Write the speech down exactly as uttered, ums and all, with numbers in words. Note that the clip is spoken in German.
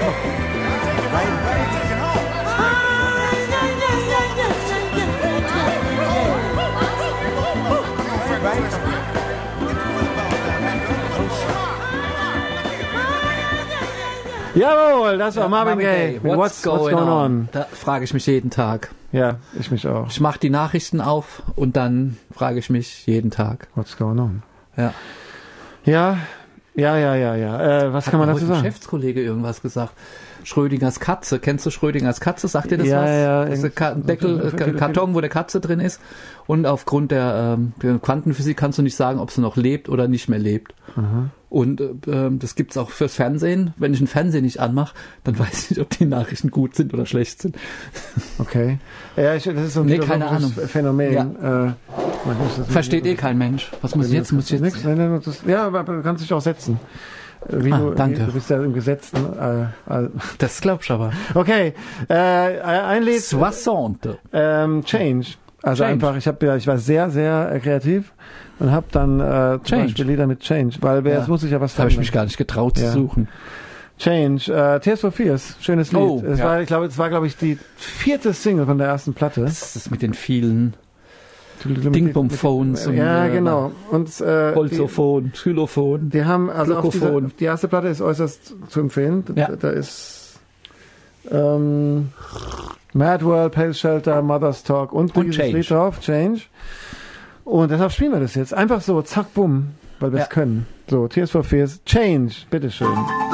Jawohl, das war ja, Marvin Gaye. What's, what's, going, what's going on? on? Da frage ich mich jeden Tag. Ja, ich mich auch. Ich mache die Nachrichten auf und dann frage ich mich jeden Tag. What's going on? Ja. Ja, ja, ja, ja, ja. Äh, was Hat kann man dazu sagen? Hat ein Geschäftskollege irgendwas gesagt? Schrödingers Katze. Kennst du Schrödingers Katze? Sagt dir das ja, was? Ja, das ist ein Deckel, äh, Karton, wo eine Katze drin ist. Und aufgrund der, ähm, der Quantenphysik kannst du nicht sagen, ob sie noch lebt oder nicht mehr lebt. Mhm. Und äh, das gibt's auch fürs Fernsehen. Wenn ich ein Fernsehen nicht anmache, dann weiß ich nicht, ob die Nachrichten gut sind oder schlecht sind. Okay. Ja, ich, das ist so ein nee, keine Ahnung. Phänomen. Ja. Äh, Versteht eh kein Mensch. Was muss ich jetzt? Muss ich jetzt? Nix, nein, nein, das, ja, aber du kannst dich auch setzen. Wie ah, du, danke. Wie, du bist ja im Gesetzten. Äh, äh. Das glaubst du aber. Okay. Äh, ein Lied. Soixante. Ähm, Change. Also Change. einfach, ich habe ja, ich war sehr, sehr äh, kreativ und habe dann äh, zum Beispiel Lieder mit Change, weil ja. jetzt muss ich ja was. Da habe ich mich gar nicht getraut ja. zu suchen. Change, äh, Tears for Fears, schönes Lied. Oh, es ja. war, ich glaube, es war, glaube ich, die vierte Single von der ersten Platte. Das ist mit den vielen Ding-Bum-Phones. Ja, genau. Und äh, Holzophon, Xylophon. Die haben also auf dieser, die erste Platte ist äußerst zu empfehlen. Ja. Da, da ist ähm, Mad World, Pale Shelter, Mother's Talk und, und dieses Change. Lied drauf, Change. Und deshalb spielen wir das jetzt. Einfach so, zack, bumm, weil wir es ja. können. So, Tears for Fears, Change, bitteschön.